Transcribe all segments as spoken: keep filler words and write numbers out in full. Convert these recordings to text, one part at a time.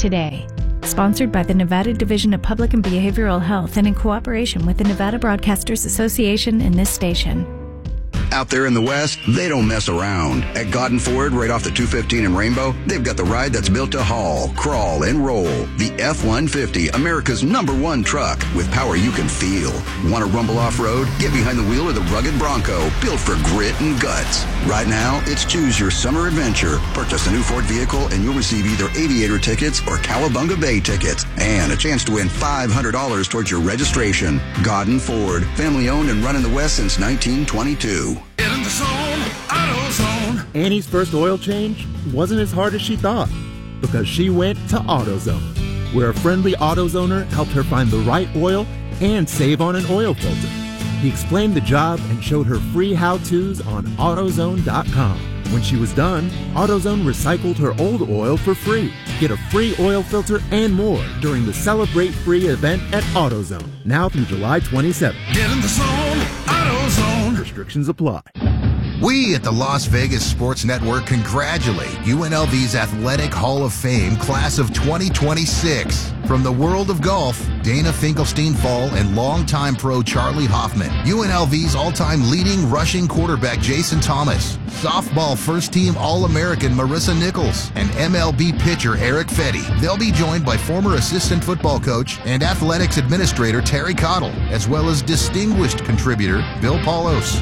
today. Sponsored by the Nevada Division of Public and Behavioral Health and in cooperation with the Nevada Broadcasters Association and this station. Out there in the West, they don't mess around. At Godden Ford, right off the two fifteen in Rainbow, they've got the ride that's built to haul, crawl, and roll. The F one fifty, America's number one truck, with power you can feel. Want to rumble off-road? Get behind the wheel of the rugged Bronco, built for grit and guts. Right now, it's choose your summer adventure. Purchase a new Ford vehicle and you'll receive either Aviator tickets or Cowabunga Bay tickets, and a chance to win five hundred dollars towards your registration. Godden Ford, family owned and run in the West since nineteen twenty-two. Get in the zone, AutoZone. Annie's first oil change wasn't as hard as she thought because she went to AutoZone, where a friendly AutoZoner helped her find the right oil and save on an oil filter. He explained the job and showed her free how-tos on AutoZone dot com. When she was done, AutoZone recycled her old oil for free. Get a free oil filter and more during the Celebrate Free event at AutoZone, now through July twenty-seventh. Get in the zone, AutoZone. Restrictions apply. We at the Las Vegas Sports Network congratulate U N L V's Athletic Hall of Fame class of twenty twenty-six. From the world of golf, Dana Finkelstein-Fall and longtime pro Charlie Hoffman, U N L V's all-time leading rushing quarterback Jason Thomas, softball first-team All-American Marissa Nichols, and M L B pitcher Eric Fetty. They'll be joined by former assistant football coach and athletics administrator Terry Cottle, as well as distinguished contributor Bill Paulos.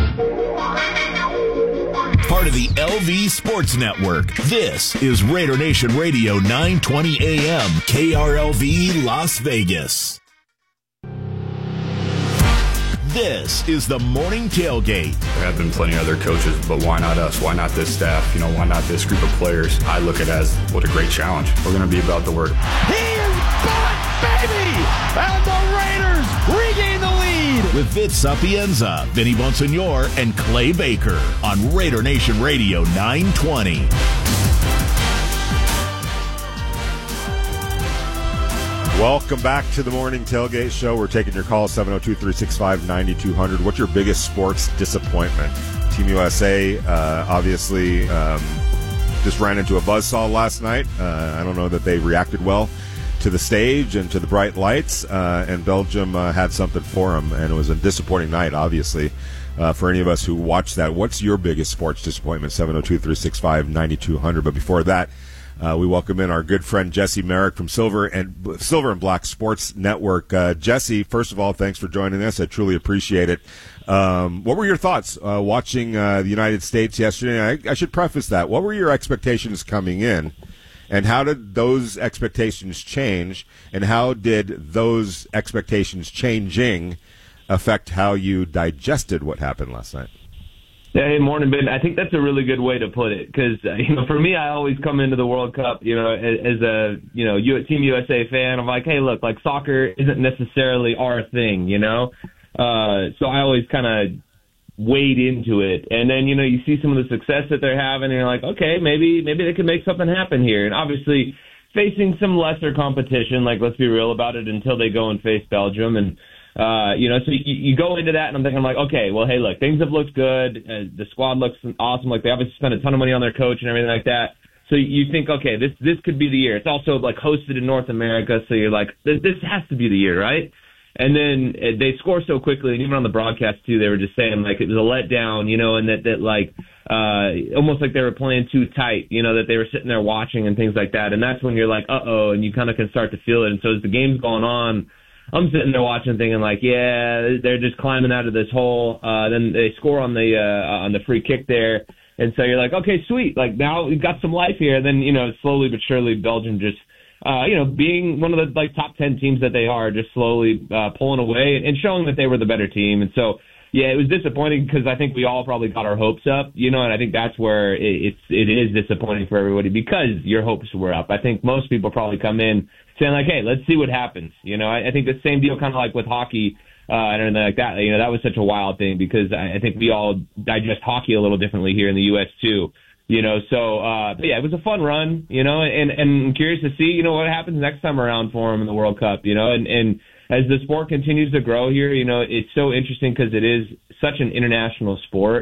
Part of the L V Sports Network. This is Raider Nation Radio nine twenty A M, K R L V Las Vegas. This is the Morning Tailgate. There have been plenty of other coaches, but why not us? Why not this staff? You know, why not this group of players? I look at it as, what a great challenge. We're going to be about the work. He is back, baby! And the Raiders regain the lead! With Vince Sapienza, Vinny Bonsignor, and Clay Baker on Raider Nation Radio nine twenty. Welcome back to the Morning Tailgate Show. We're taking your call, seven oh two, three six five, nine two hundred. What's your biggest sports disappointment? Team U S A, uh, obviously, um, just ran into a buzzsaw last night. Uh, I don't know that they reacted well to the stage and to the bright lights, uh, and Belgium uh, had something for them, and it was a disappointing night, obviously, uh, for any of us who watched that. What's your biggest sports disappointment? seven oh two, three six five, nine two hundred. But before that, Uh, we welcome in our good friend Jesse Merrick from Silver and Silver and Black Sports Network. Uh, Jesse, first of all, thanks for joining us. I truly appreciate it. Um, what were your thoughts uh, watching uh, the United States yesterday? I, I should preface that. What were your expectations coming in, and how did those expectations change, and how did those expectations changing affect how you digested what happened last night? Yeah, hey, morning, Ben. I think that's a really good way to put it because, uh, you know, for me, I always come into the World Cup, you know, as, as a, you know, U- Team U S A fan. I'm like, hey, look, like soccer isn't necessarily our thing, you know. Uh, so I always kind of wade into it. And then, you know, you see some of the success that they're having, and you're like, okay, maybe maybe they could make something happen here. And obviously facing some lesser competition, like let's be real about it, until they go and face Belgium. And Uh, you know, so you, you go into that, and I'm thinking, like, okay, well, hey, look, things have looked good. Uh, the squad looks awesome. Like, they obviously spent a ton of money on their coach and everything like that. So you think, okay, this this could be the year. It's also, like, hosted in North America, so you're like, this, this has to be the year, right? And then uh, they score so quickly, and even on the broadcast, too, they were just saying, like, it was a letdown, you know, and that, that like, uh, almost like they were playing too tight, you know, that they were sitting there watching and things like that. And that's when you're like, uh-oh, and you kind of can start to feel it. And so as the game's going on, I'm sitting there watching, thinking like, yeah, they're just climbing out of this hole. Uh, then they score on the uh, on the free kick there, and so you're like, okay, sweet. Like now we've got some life here. Then you know, slowly but surely, Belgium just, uh, you know, being one of the like top ten teams that they are, just slowly uh, pulling away and showing that they were the better team. And so, yeah, it was disappointing because I think we all probably got our hopes up, you know, and I think that's where it, it's it is disappointing for everybody because your hopes were up. I think most people probably come in saying like, hey, let's see what happens. You know, I, I think the same deal kind of like with hockey uh, and everything like that. You know, that was such a wild thing because I, I think we all digest hockey a little differently here in the U S too. You know, so uh, but yeah, it was a fun run. You know, and and I'm curious to see, you know, what happens next time around for them in the World Cup. You know, and and as the sport continues to grow here, you know, it's so interesting because it is such an international sport.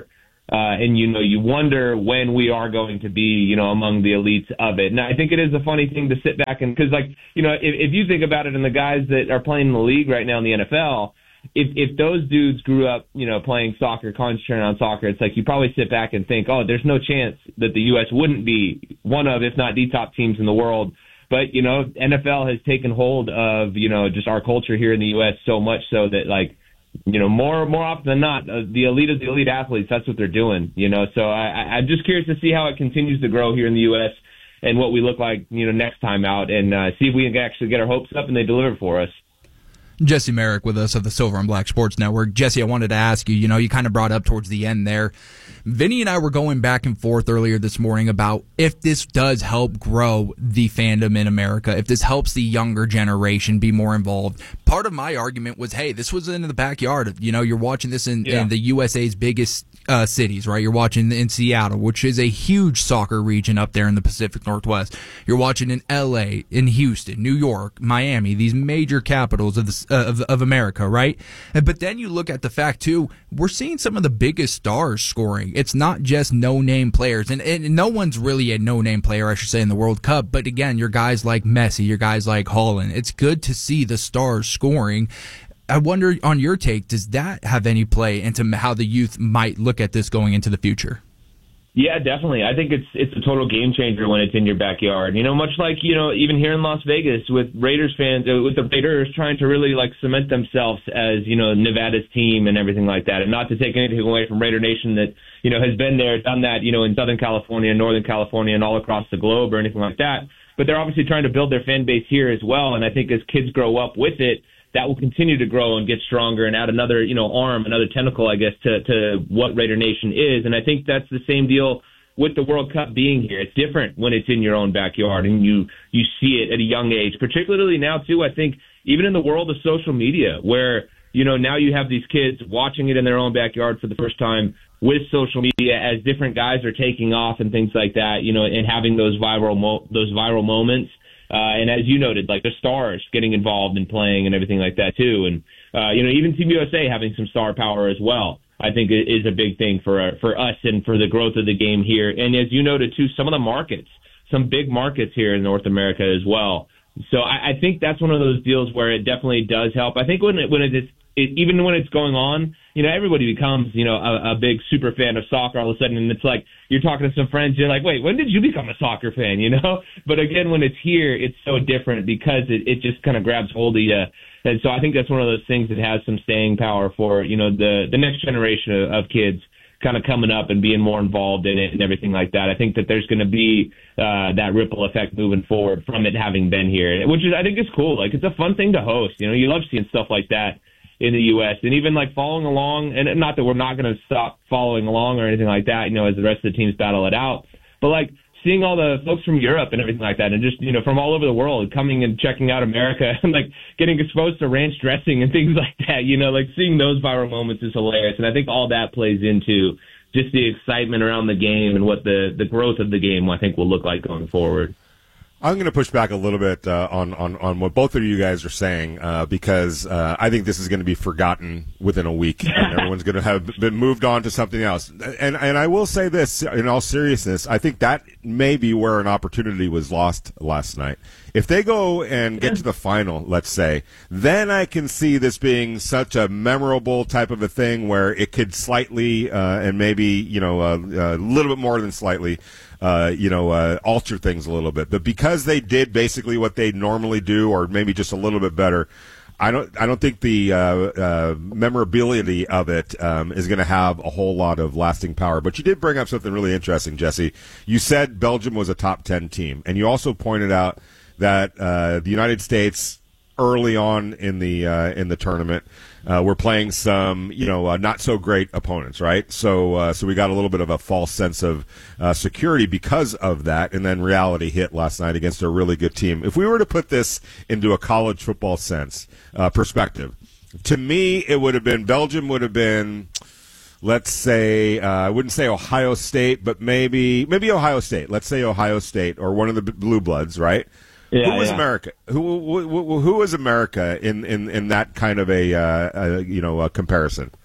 Uh, and, you know, you wonder when we are going to be, you know, among the elites of it. And I think it is a funny thing to sit back and, because, like, you know, if, if you think about it, and the guys that are playing in the league right now in the N F L, if if those dudes grew up, you know, playing soccer, concentrating on soccer, it's like you probably sit back and think, oh, there's no chance that the U S wouldn't be one of, if not the top teams in the world. But, you know, N F L has taken hold of, you know, just our culture here in the U S so much so that, like, you know, more more often than not, uh, the elite of the elite athletes, that's what they're doing, you know. So I, I'm just curious to see how it continues to grow here in the U S and what we look like, you know, next time out, and uh, see if we can actually get our hopes up and they deliver for us. Jesse Merrick with us of the Silver and Black Sports Network. Jesse, I wanted to ask you, you know, you kind of brought up towards the end there. Vinny and I were going back and forth earlier this morning about if this does help grow the fandom in America, if this helps the younger generation be more involved. Part of my argument was, hey, this was in the backyard. You know, you're watching this in, yeah. in the U S A's biggest uh, cities, right? You're watching in Seattle, which is a huge soccer region up there in the Pacific Northwest. You're watching in L A, in Houston, New York, Miami, these major capitals of the uh, of, of America, right? But then you look at the fact, too, we're seeing some of the biggest stars scoring. It's not just no-name players, and, and no one's really a no-name player, I should say, in the World Cup. But again, your guys like Messi, your guys like Haaland. It's good to see the stars scoring. I wonder, on your take, does that have any play into how the youth might look at this going into the future? Yeah, definitely. I think it's it's a total game changer when it's in your backyard. You know, much like, you know, even here in Las Vegas with Raiders fans, with the Raiders trying to really, like, cement themselves as, you know, Nevada's team and everything like that. And not to take anything away from Raider Nation that, you know, has been there, done that, you know, in Southern California, Northern California, and all across the globe or anything like that. But they're obviously trying to build their fan base here as well. And I think as kids grow up with it, that will continue to grow and get stronger and add another, you know, arm, another tentacle, I guess, to, to what Raider Nation is. And I think that's the same deal with the World Cup being here. It's different when it's in your own backyard and you, you see it at a young age, particularly now, too, I think, even in the world of social media where, you know, now you have these kids watching it in their own backyard for the first time with social media as different guys are taking off and things like that, you know, and having those viral, mo- those viral moments. Uh, and as you noted, like the stars getting involved in playing and everything like that too. And, uh, you know, even Team U S A having some star power as well, I think is a big thing for, uh, for us and for the growth of the game here. And as you noted too, some of the markets, some big markets here in North America as well. So I, I think that's one of those deals where it definitely does help. I think when it, when it is, it, even when it's going on, you know, everybody becomes, you know, a, a big super fan of soccer all of a sudden. And it's like, you're talking to some friends, you're like, wait, when did you become a soccer fan, you know? But again, when it's here, it's so different because it, it just kind of grabs hold of you. And so I think that's one of those things that has some staying power for, you know, the, the next generation of, of kids kind of coming up and being more involved in it and everything like that. I think that there's going to be uh, that ripple effect moving forward from it having been here, which is, I think is cool. Like, it's a fun thing to host. You know, you love seeing stuff like that in the U S and even like following along, and not that we're not going to stop following along or anything like that, you know, as the rest of the teams battle it out, but like seeing all the folks from Europe and everything like that, and just, you know, from all over the world coming and checking out America and like getting exposed to ranch dressing and things like that, you know, like seeing those viral moments is hilarious. And I think all that plays into just the excitement around the game and what the, the growth of the game, I think, will look like going forward. I'm going to push back a little bit uh, on, on, on what both of you guys are saying uh, because uh, I think this is going to be forgotten within a week and everyone's going to have been moved on to something else. And and I will say this, in all seriousness, I think that may be where an opportunity was lost last night. If they go and get to the final, let's say, then I can see this being such a memorable type of a thing where it could slightly uh, and maybe, you know, uh, a little bit more than slightly, uh, you know, uh, alter things a little bit. But because they did basically what they normally do, or maybe just a little bit better, I don't. I don't think the uh, uh, memorability of it um, is going to have a whole lot of lasting power. But you did bring up something really interesting, Jesse. You said Belgium was a top ten team, and you also pointed out that uh, the United States early on in the uh, in the tournament uh, were playing some, you know, uh, not so great opponents, right? So uh, so we got a little bit of a false sense of uh, security because of that, and then reality hit last night against a really good team. If we were to put this into a college football sense uh, perspective, to me it would have been Belgium would have been, let's say, uh, I wouldn't say Ohio State, but maybe maybe Ohio State. Let's say Ohio State or one of the Blue Bloods, right? Yeah, who was yeah. America? Who, who who was America in, in, in that kind of a, uh, a you know a comparison?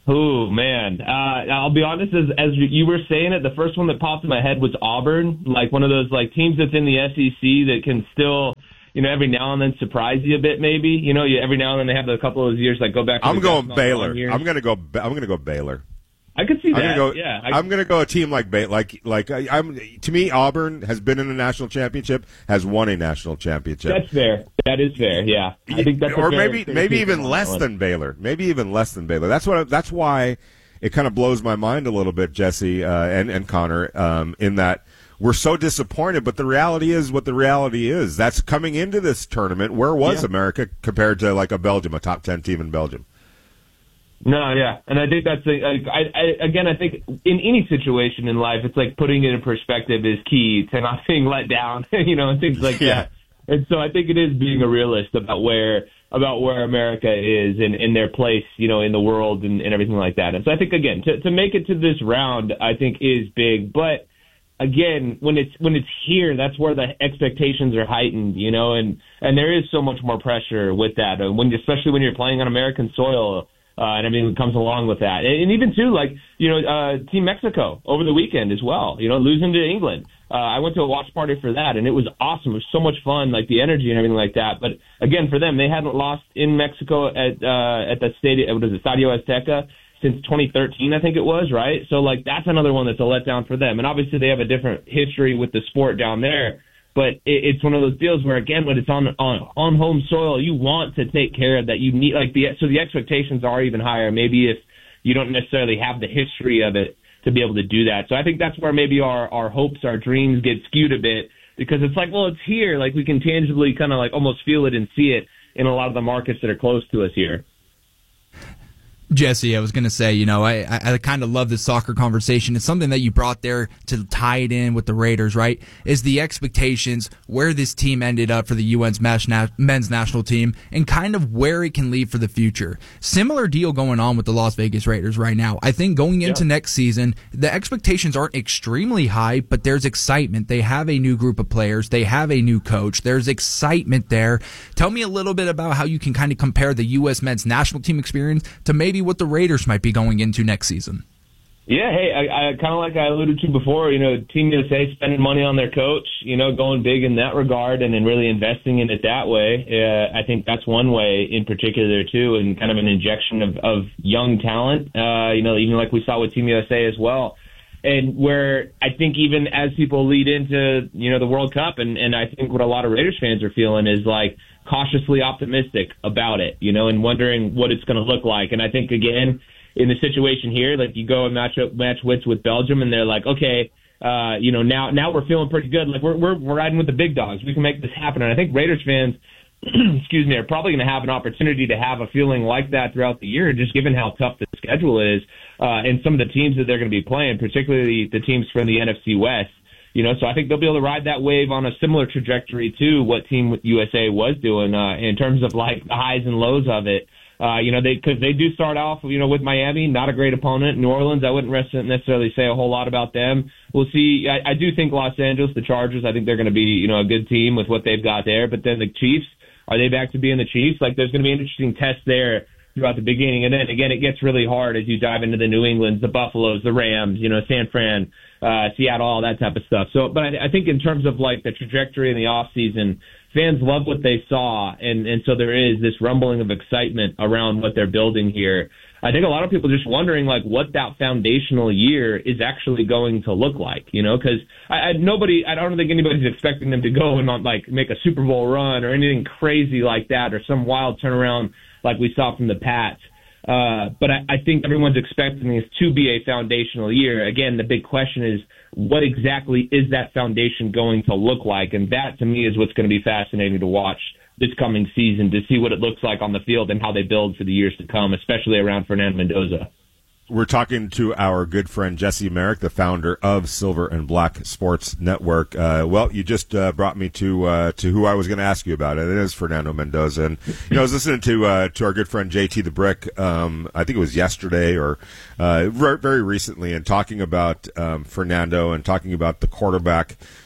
Oh, man. Uh, I'll be honest, as, as you were saying it, the first one that popped in my head was Auburn, like one of those like teams that's in the S E C that can still, you know, every now and then surprise you a bit maybe. You know, you, every now and then they have a couple of those years like go back to I'm the going Jackson Baylor. years. I'm going to go I'm going to go Baylor. I could see that. I'm gonna go, yeah, I, I'm going to go a team like Baylor. Like, like I, I'm to me, Auburn has been in a national championship, has won a national championship. That's fair. That is fair. Yeah, I think that's or a fair, maybe fair maybe even on less that than Baylor. Maybe even less than Baylor. That's what. I, that's why it kind of blows my mind a little bit, Jesse uh, and and Connor, um, in that we're so disappointed. But the reality is what the reality is. That's coming into this tournament. Where was yeah. America compared to like a Belgium, a top ten team in Belgium? No, yeah, and I think that's like I, I again I think in any situation in life, it's like putting it in perspective is key to not being let down, you know, and things like yeah. that. And so I think it is being a realist about where about where America is and in their place, you know, in the world and, and everything like that. And so I think again to to make it to this round, I think is big, but again, when it's when it's here, that's where the expectations are heightened, you know, and and there is so much more pressure with that, and when especially when you're playing on American soil. Uh, and everything that comes along with that. And, and even, too, like, you know, uh, Team Mexico over the weekend as well, you know, losing to England. Uh, I went to a watch party for that, and it was awesome. It was so much fun, like the energy and everything like that. But, again, for them, they hadn't lost in Mexico at uh, at the stadium, what is it, Estadio Azteca, since twenty thirteen, I think it was, right? So, like, that's another one that's a letdown for them. And obviously they have a different history with the sport down there. But it, it's one of those deals where, again, when it's on, on on home soil, you want to take care of that. You need like the so the expectations are even higher. Maybe if you don't necessarily have the history of it to be able to do that. So I think that's where maybe our our hopes, our dreams get skewed a bit because it's like, well, it's here. Like we can tangibly kind of like almost feel it and see it in a lot of the markets that are close to us here. Jesse, I was going to say, you know, I, I, I kind of love this soccer conversation. It's something that you brought there to tie it in with the Raiders, right? Is the expectations, where this team ended up for the U N's men's national team, and kind of where it can lead for the future. Similar deal going on with the Las Vegas Raiders right now. I think going into yeah. next season, the expectations aren't extremely high, but there's excitement. They have a new group of players. They have a new coach. There's excitement there. Tell me a little bit about how you can kind of compare the U S men's national team experience to maybe what the Raiders might be going into next season. Yeah, hey, I, I kind of like I alluded to before, you know, Team U S A spending money on their coach, you know, going big in that regard and then really investing in it that way. Uh, I think that's one way in particular, too, and kind of an injection of, of young talent, uh, you know, even like we saw with Team U S A as well. And where I think even as people lead into, you know, the World Cup, and, and I think what a lot of Raiders fans are feeling is like cautiously optimistic about it, you know, and wondering what it's going to look like. And I think, again, in the situation here, like you go and match up, match wits with Belgium, and they're like, okay, uh, you know, now now we're feeling pretty good. Like we're we're we're riding with the big dogs. We can make this happen. And I think Raiders fans, excuse me, are probably going to have an opportunity to have a feeling like that throughout the year, just given how tough the schedule is uh, and some of the teams that they're going to be playing, particularly the teams from the N F C West. You know, so I think they'll be able to ride that wave on a similar trajectory to what Team U S A was doing uh, in terms of like the highs and lows of it. Uh, you know, they because they do start off, you know, with Miami, not a great opponent. New Orleans, I wouldn't necessarily say a whole lot about them. We'll see. I, I do think Los Angeles, the Chargers, I think they're going to be, you know, a good team with what they've got there. But then the Chiefs, are they back to being the Chiefs? Like, there's going to be an interesting test there throughout the beginning. And then, again, it gets really hard as you dive into the New Englands, the Buffaloes, the Rams, you know, San Fran, uh, Seattle, all that type of stuff. So, but I, I think in terms of, like, the trajectory in the offseason, fans love what they saw, and, and so there is this rumbling of excitement around what they're building here. I think a lot of people are just wondering, like, what that foundational year is actually going to look like, you know, because I, I, nobody, I don't think anybody's expecting them to go and, not, like, make a Super Bowl run or anything crazy like that or some wild turnaround like we saw from the Pats. Uh, but I, I think everyone's expecting this to be a foundational year. Again, the big question is, what exactly is that foundation going to look like? And that, to me, is what's going to be fascinating to watch this coming season, to see what it looks like on the field and how they build for the years to come, especially around Fernando Mendoza. We're talking to our good friend Jesse Merrick, the founder of Silver and Black Sports Network. Uh, well, you just uh, brought me to uh, to who I was going to ask you about. It is Fernando Mendoza. And you know, I was listening to uh, to our good friend J T the Brick. Um, I think it was yesterday or uh, very recently, and talking about um, Fernando and talking about the quarterback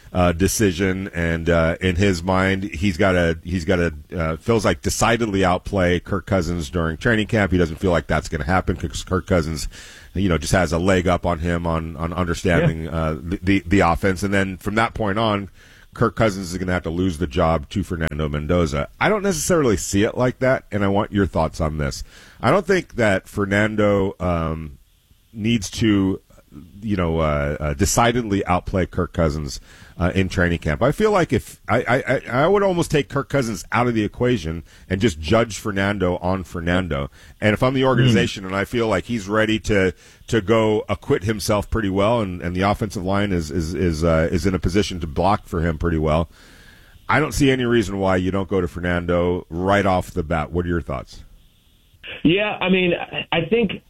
uh, decision, and uh, in his mind, he's got to he's got to uh, feels like decidedly outplay Kirk Cousins during training camp. He doesn't feel like that's going to happen because Kirk Cousins, you know, just has a leg up on him on on understanding yeah. uh, the, the the offense, and then from that point on, Kirk Cousins is going to have to lose the job to Fernando Mendoza. I don't necessarily see it like that, and I want your thoughts on this. I don't think that Fernando um, needs to, you know, uh, uh, decidedly outplay Kirk Cousins uh, in training camp. I feel like if I, I, I would almost take Kirk Cousins out of the equation and just judge Fernando on Fernando. And if I'm the organization mm-hmm. and I feel like he's ready to to go acquit himself pretty well, and, and the offensive line is is is uh, is in a position to block for him pretty well, I don't see any reason why you don't go to Fernando right off the bat. What are your thoughts? Yeah, I mean, I think.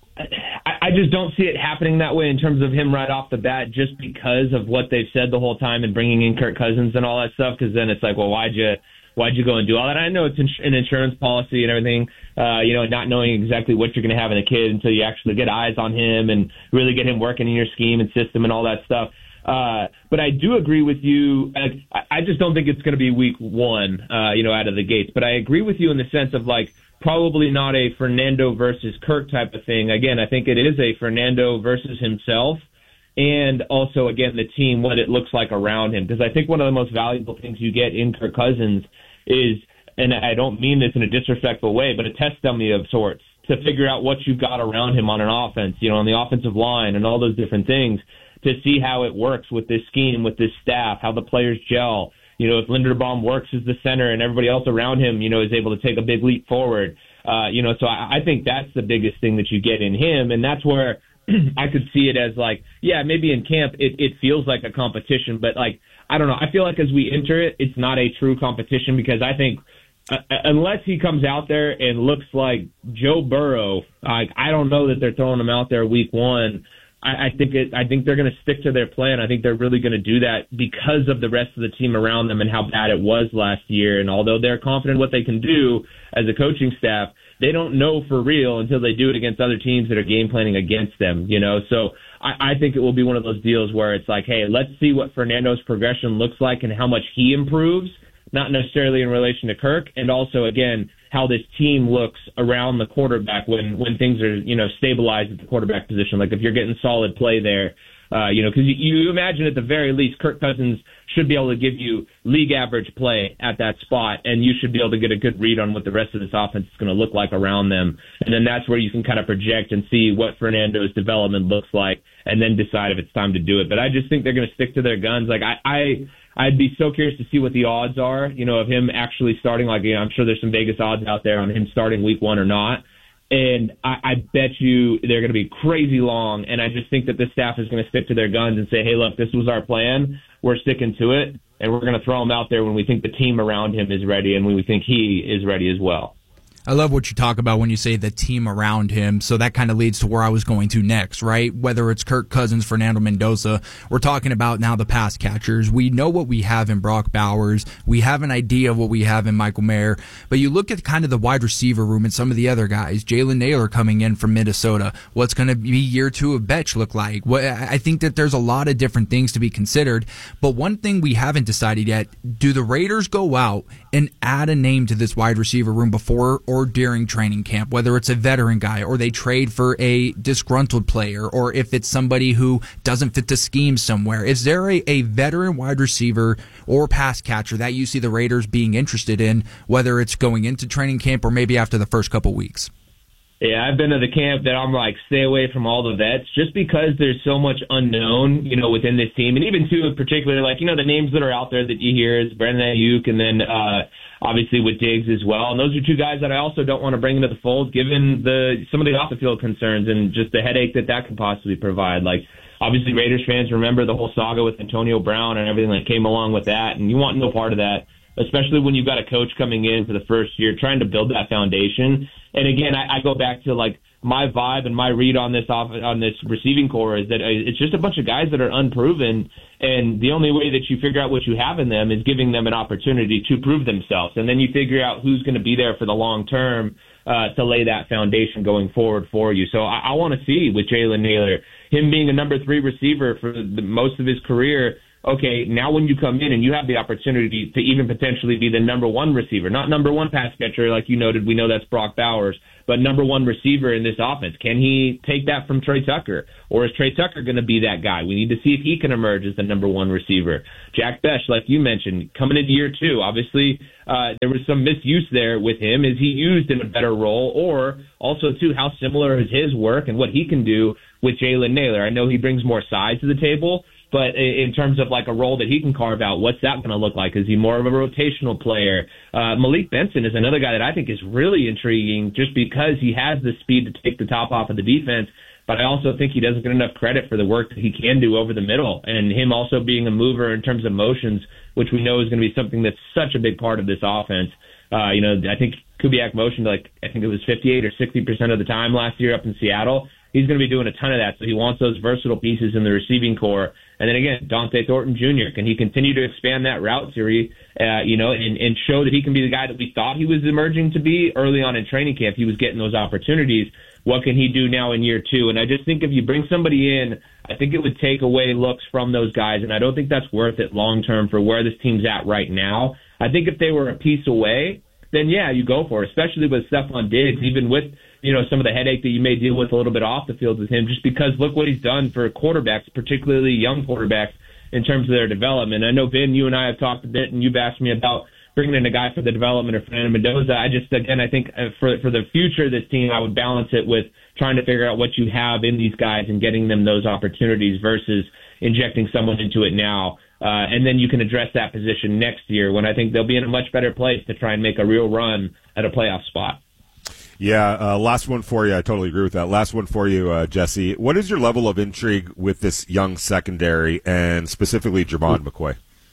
I just don't see it happening that way in terms of him right off the bat, just because of what they've said the whole time and bringing in Kirk Cousins and all that stuff. Because then it's like, well, why'd you why'd you go and do all that? I know it's an insurance policy and everything, uh, you know, not knowing exactly what you're going to have in a kid until you actually get eyes on him and really get him working in your scheme and system and all that stuff. Uh, but I do agree with you. I, I just don't think it's going to be week one, uh, you know, out of the gates. But I agree with you in the sense of like, probably not a Fernando versus Kirk type of thing. Again, I think it is a Fernando versus himself, and also, again, the team, what it looks like around him. Because I think one of the most valuable things you get in Kirk Cousins is, and I don't mean this in a disrespectful way, but a test dummy of sorts to figure out what you've got around him on an offense, you know, on the offensive line and all those different things, to see how it works with this scheme, with this staff, how the players gel. You know, if Linderbaum works as the center and everybody else around him, you know, is able to take a big leap forward. Uh, you know, so I, I think that's the biggest thing that you get in him. And that's where I could see it as like, yeah, maybe in camp it, it feels like a competition, but like, I don't know. I feel like as we enter it, it's not a true competition, because I think uh, unless he comes out there and looks like Joe Burrow, like, I don't know that they're throwing him out there week one. I, I think it, I think they're going to stick to their plan. I think they're really going to do that because of the rest of the team around them and how bad it was last year. And although they're confident what they can do as a coaching staff, they don't know for real until they do it against other teams that are game planning against them, you know? So I, I think it will be one of those deals where it's like, hey, let's see what Fernando's progression looks like and how much he improves, not necessarily in relation to Kirk, and also, again, how this team looks around the quarterback when, when things are, you know, stabilized at the quarterback position. Like if you're getting solid play there, uh, you know, because you, you imagine at the very least Kirk Cousins should be able to give you league average play at that spot, and you should be able to get a good read on what the rest of this offense is going to look like around them. And then that's where you can kind of project and see what Fernando's development looks like, and then decide if it's time to do it. But I just think they're going to stick to their guns. Like I, I I'd be so curious to see what the odds are, you know, of him actually starting. Like, you know, I'm sure there's some Vegas odds out there on him starting week one or not. And I, I bet you they're going to be crazy long. And I just think that this staff is going to stick to their guns and say, hey, look, this was our plan. We're sticking to it. And we're going to throw him out there when we think the team around him is ready and when we think he is ready as well. I love what you talk about when you say the team around him. So that kind of leads to where I was going to next, right? Whether it's Kirk Cousins, Fernando Mendoza, we're talking about now the pass catchers. We know what we have in Brock Bowers. We have an idea of what we have in Michael Mayer. But you look at kind of the wide receiver room and some of the other guys. Jalen Naylor coming in from Minnesota. What's going to be year two of Betch look like? What, I think that there's a lot of different things to be considered. But one thing we haven't decided yet, do the Raiders go out and add a name to this wide receiver room before or during training camp, whether it's a veteran guy or they trade for a disgruntled player, or if it's somebody who doesn't fit the scheme somewhere? Is there a, a veteran wide receiver or pass catcher that you see the Raiders being interested in, whether it's going into training camp or maybe after the first couple weeks? Yeah, I've been to the camp that I'm like, stay away from all the vets, just because there's so much unknown, you know, within this team. And even, too, in particular, like, you know, the names that are out there that you hear is Brandon Ayuk and then uh, obviously with Diggs as well. And those are two guys that I also don't want to bring into the fold, given the some of the off-the-field concerns and just the headache that that could possibly provide. Like, obviously, Raiders fans remember the whole saga with Antonio Brown and everything that came along with that, and you want no part of that, especially when you've got a coach coming in for the first year trying to build that foundation. And again, I, I go back to like my vibe and my read on this off on this receiving core is that it's just a bunch of guys that are unproven, and the only way that you figure out what you have in them is giving them an opportunity to prove themselves, and then you figure out who's going to be there for the long term uh, to lay that foundation going forward for you. So I, I want to see with Jalen Naylor, him being a number three receiver for the, most of his career, okay, now when you come in and you have the opportunity to even potentially be the number one receiver, not number one pass catcher, like you noted, we know that's Brock Bowers, but number one receiver in this offense. Can he take that from Trey Tucker? Or is Trey Tucker going to be that guy? We need to see if he can emerge as the number one receiver. Jack Bech, like you mentioned, coming into year two, obviously uh, there was some misuse there with him. Is he used in a better role? Or also, too, how similar is his work and what he can do with Jalen Nailor? I know he brings more size to the table, but in terms of like a role that he can carve out, what's that going to look like? Is he more of a rotational player? Uh, Malik Benson is another guy that I think is really intriguing just because he has the speed to take the top off of the defense, but I also think he doesn't get enough credit for the work that he can do over the middle, and him also being a mover in terms of motions, which we know is going to be something that's such a big part of this offense. Uh, you know, I think Kubiak motioned like, I think it was fifty-eight or sixty percent of the time last year up in Seattle. He's going to be doing a ton of that, so he wants those versatile pieces in the receiving core. And then again, Dante Thornton Junior, can he continue to expand that route series, uh, you know, and, and show that he can be the guy that we thought he was emerging to be early on in training camp? He was getting those opportunities. What can he do now in year two? And I just think if you bring somebody in, I think it would take away looks from those guys, and I don't think that's worth it long term for where this team's at right now. I think if they were a piece away, then yeah, you go for it, especially with Stephon Diggs, even with, you know, some of the headache that you may deal with a little bit off the field with him, just because look what he's done for quarterbacks, particularly young quarterbacks, in terms of their development. I know, Vin, you and I have talked a bit, and you've asked me about bringing in a guy for the development of Fernando Mendoza. I just, again, I think for for the future of this team, I would balance it with trying to figure out what you have in these guys and getting them those opportunities versus injecting someone into it now. Uh, and then you can address that position next year when I think they'll be in a much better place to try and make a real run at a playoff spot. Yeah, uh, last one for you. I totally agree with that. Last one for you, uh, Jesse. What is your level of intrigue with this young secondary and specifically Jermod McCoy?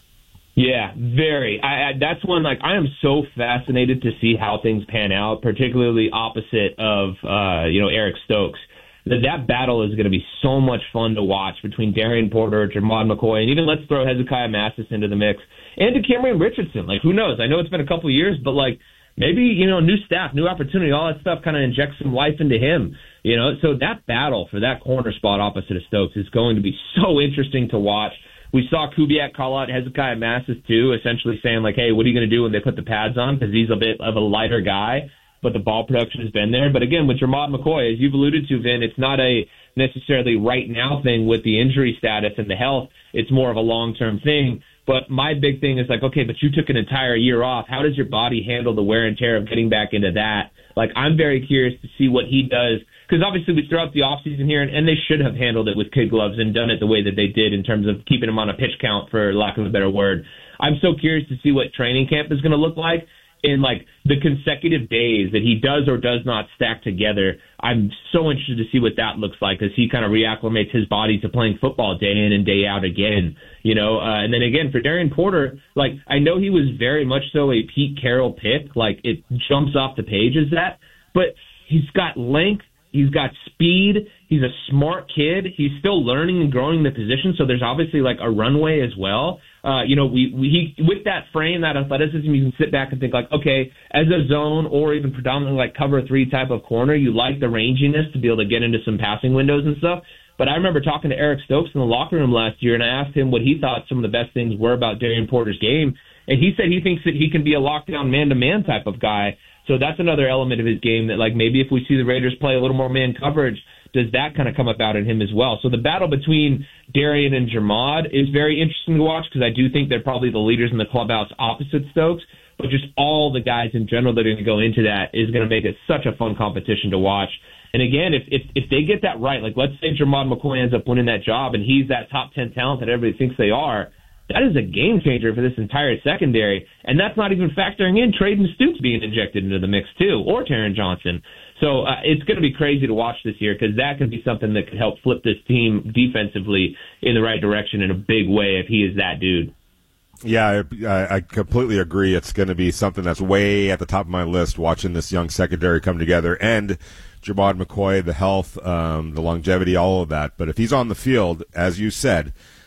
Yeah, very. I, I, that's one, like, I am so fascinated to see how things pan out, particularly opposite of, uh, you know, Eric Stokes. That that battle is going to be so much fun to watch between Darian Porter, Jermod McCoy, and even let's throw Hezekiah Mathis into the mix, and to Cameron Richardson. Like, who knows? I know it's been a couple of years, but, like, maybe, you know, new staff, new opportunity, all that stuff kind of injects some life into him. You know, so that battle for that corner spot opposite of Stokes is going to be so interesting to watch. We saw Kubiak call out Hezekiah Mathis, too, essentially saying, like, hey, what are you going to do when they put the pads on? Because he's a bit of a lighter guy, but the ball production has been there. But again, with Jermod McCoy, as you've alluded to, Vin, it's not a necessarily right now thing with the injury status and the health. It's more of a long-term thing. But my big thing is like, okay, but you took an entire year off. How does your body handle the wear and tear of getting back into that? Like, I'm very curious to see what he does. Because obviously we throw out the offseason here, and, and they should have handled it with kid gloves and done it the way that they did in terms of keeping him on a pitch count, for lack of a better word. I'm so curious to see what training camp is going to look like in, like, the consecutive days that he does or does not stack together. I'm so interested to see what that looks like as he kind of reacclimates his body to playing football day in and day out again. You know, uh, and then again, for Darian Porter, like, I know he was very much so a Pete Carroll pick. Like, it jumps off the page as that. But he's got length. He's got speed. He's a smart kid. He's still learning and growing the position, so there's obviously, like, a runway as well. Uh, you know, we, we he, with that frame, that athleticism, you can sit back and think, like, okay, as a zone or even predominantly, like, cover three type of corner, you like the ranginess to be able to get into some passing windows and stuff. But I remember talking to Eric Stokes in the locker room last year, and I asked him what he thought some of the best things were about Darian Porter's game, and he said he thinks that he can be a lockdown man-to-man type of guy. So that's another element of his game that, like, maybe if we see the Raiders play a little more man coverage, does that kind of come about in him as well? So the battle between Darian and Jermod is very interesting to watch because I do think they're probably the leaders in the clubhouse opposite Stokes, but just all the guys in general that are going to go into that is going to make it such a fun competition to watch. And again, if, if if they get that right, like let's say Jermod McCoy ends up winning that job and he's that top ten talent that everybody thinks they are, that is a game changer for this entire secondary. And that's not even factoring in Traden Stoops being injected into the mix too, or Taron Johnson. So uh, it's going to be crazy to watch this year because that could be something that could help flip this team defensively in the right direction in a big way if he is that dude. Yeah, I, I completely agree. It's going to be something that's way at the top of my list, watching this young secondary come together and Jermod McCoy, the health, um, the longevity, all of that. But if he's on the field, as you said,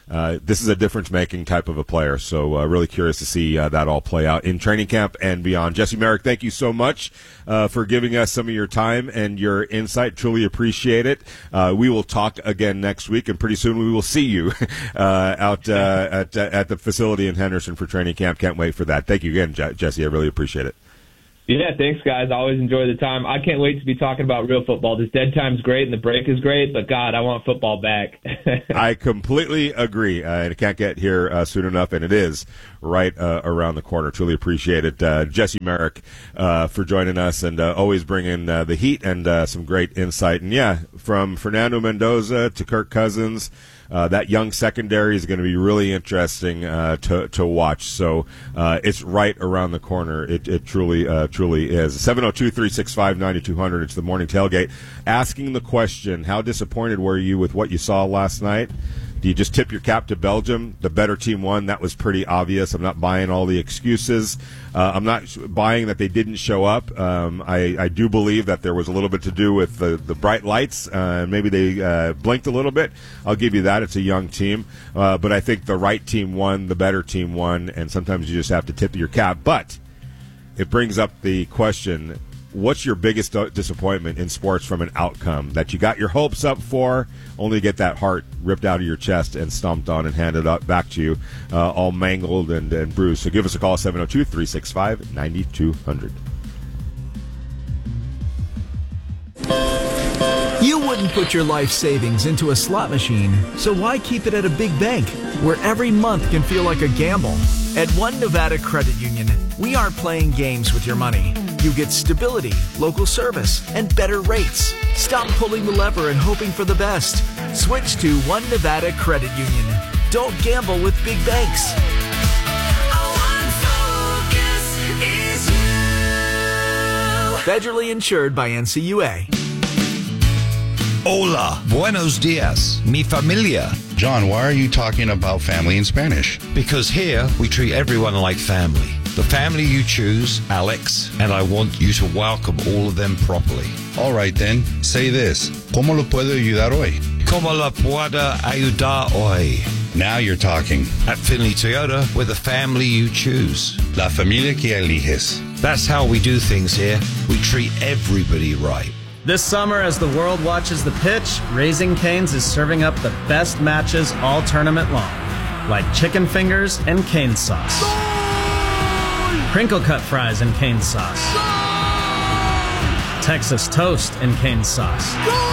uh, this is a difference-making type of a player. So uh, really curious to see uh, that all play out in training camp and beyond. Jesse Merrick, thank you so much uh, for giving us some of your time and your insight. Truly appreciate it. Uh, we will talk again next week, and pretty soon we will see you uh, out uh, at uh, at the facility in Henderson for training camp. Can't wait for that. Thank you again, Je- Jesse. I really appreciate it. Yeah, thanks, guys. I always enjoy the time. I can't wait to be talking about real football. This dead time's great and the break is great, but, God, I want football back. I completely agree. Uh, and I can't get here uh, soon enough, and it is right uh, around the corner. Truly appreciate it. Uh, Jesse Merrick uh, for joining us and uh, always bringing uh, the heat and uh, some great insight. And, yeah, from Fernando Mendoza to Kirk Cousins, Uh, that young secondary is going to be really interesting uh, to to watch. So uh, it's right around the corner. It, it truly uh, truly is. seven oh two, three six five, nine two hundred. It's the Morning Tailgate. Asking the question, how disappointed were you with what you saw last night? Do you just tip your cap to Belgium? The better team won. That was pretty obvious. I'm not buying all the excuses. Uh, I'm not buying that they didn't show up. Um, I, I do believe that there was a little bit to do with the, the bright lights. Uh, maybe they uh, blinked a little bit. I'll give you that. It's a young team. Uh, but I think the right team won, the better team won, and sometimes you just have to tip your cap. But it brings up the question, what's your biggest disappointment in sports from an outcome that you got your hopes up for, only to get that heart ripped out of your chest and stomped on and handed up back to you, uh, all mangled and, and bruised? So give us a call, seven oh two, three six five, nine two hundred. You wouldn't put your life savings into a slot machine, so why keep it at a big bank where every month can feel like a gamble? At One Nevada Credit Union, we aren't playing games with your money. You get stability, local service, and better rates. Stop pulling the lever and hoping for the best. Switch to One Nevada Credit Union. Don't gamble with big banks. Federally insured by N C U A. Hola, buenos dias, mi familia. John, why are you talking about family in Spanish? Because here we treat everyone like family. The family you choose, Alex, and I want you to welcome all of them properly. All right then, say this. ¿Cómo lo puedo ayudar hoy? ¿Cómo la puedo ayudar hoy? Now you're talking. At Finley Toyota, we're the family you choose. La familia que eliges. That's how we do things here. We treat everybody right. This summer, as the world watches the pitch, Raising Cane's is serving up the best matches all tournament long, like chicken fingers and cane sauce, crinkle cut fries and cane sauce, Texas toast and cane sauce,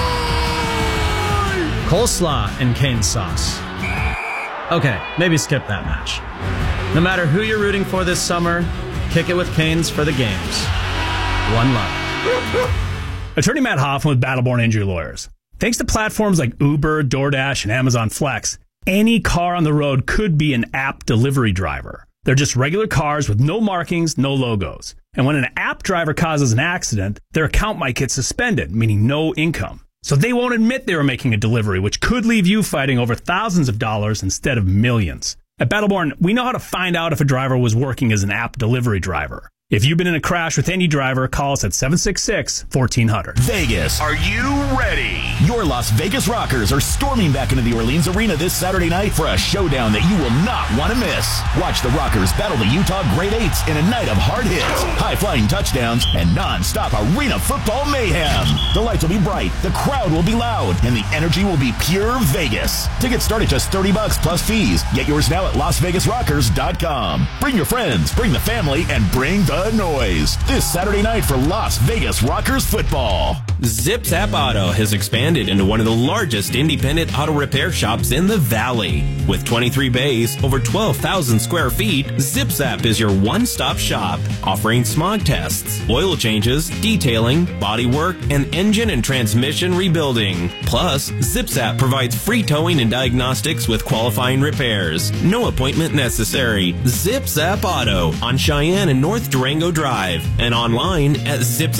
coleslaw and cane sauce. Okay, maybe skip that match. No matter who you're rooting for this summer, kick it with Cane's for the games. One love. Attorney Matt Hoffman with Battleborn Injury Lawyers. Thanks to platforms like Uber, DoorDash, and Amazon Flex, any car on the road could be an app delivery driver. They're just regular cars with no markings, no logos. And when an app driver causes an accident, their account might get suspended, meaning no income. So they won't admit they were making a delivery, which could leave you fighting over thousands of dollars instead of millions. At Battleborn, we know how to find out if a driver was working as an app delivery driver. If you've been in a crash with any driver, call us at seven six six, one four hundred. Vegas, are you ready? Your Las Vegas Rockers are storming back into the Orleans Arena this Saturday night for a showdown that you will not want to miss. Watch the Rockers battle the Utah Great Eights in a night of hard hits, high-flying touchdowns, and non-stop arena football mayhem. The lights will be bright, the crowd will be loud, and the energy will be pure Vegas. Tickets start at just thirty bucks plus fees. Get yours now at las vegas rockers dot com. Bring your friends, bring the family, and bring the noise this Saturday night for Las Vegas Rockers football. ZipZap Auto has expanded into one of the largest independent auto repair shops in the Valley. With twenty-three bays, over twelve thousand square feet, ZipZap is your one-stop shop, offering smog tests, oil changes, detailing, bodywork, and engine and transmission rebuilding. Plus, ZipZap provides free towing and diagnostics with qualifying repairs. No appointment necessary. ZipZap Auto on Cheyenne and North Durango Drive, and online at zip